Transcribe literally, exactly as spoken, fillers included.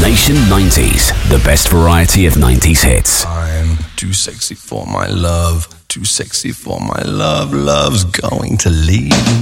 Nation nineties, the best variety of nineties hits. I'm too sexy for my love, too sexy for my love, love's going to leave